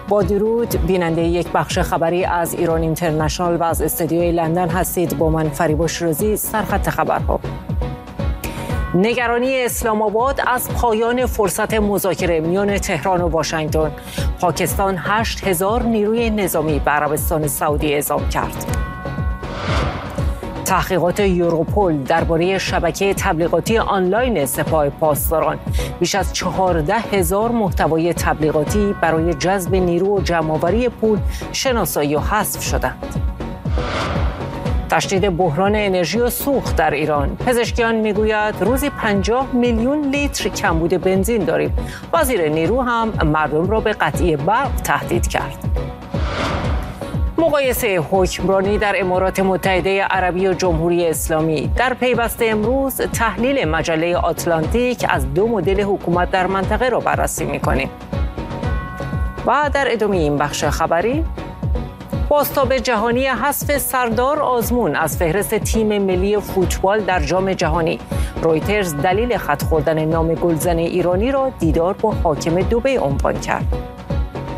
با درود بیننده یک بخش خبری از ایران اینترنشنال و از استودیوی لندن هستید. با من فریبا شیرازی. سرخط خبرها: نگرانی اسلام آباد از پایان فرصت مذاکره میان تهران و واشنگتن. پاکستان 8000 نیروی نظامی به عربستان سعودی اعزام کرد. تحقیقات یوروپول درباره شبکه تبلیغاتی آنلاین سپاه پاسداران. بیش از 14000 محتوای تبلیغاتی برای جذب نیرو و جمع‌آوری پول شناسایی و حذف شدند. تشدید بحران انرژی و سوخت در ایران. پزشکیان میگوید روزی 50 میلیون لیتر کمبود بنزین داریم. وزیر نیرو هم مردم را به قطعی برق تهدید کرد. مقایسه حکمرانی در امارات متحده عربی و جمهوری اسلامی. در پیوسته امروز تحلیل مجله آتلانتیک از 2 مدل حکومت در منطقه را بررسی می‌کنیم. و در ادامه این بخش خبری، بازتاب جهانی حذف سردار آزمون از فهرست تیم ملی فوتبال در جام جهانی. رویترز دلیل خط خوردن نام گلزن ایرانی را دیدار با حاکم دبی عنوان کرد.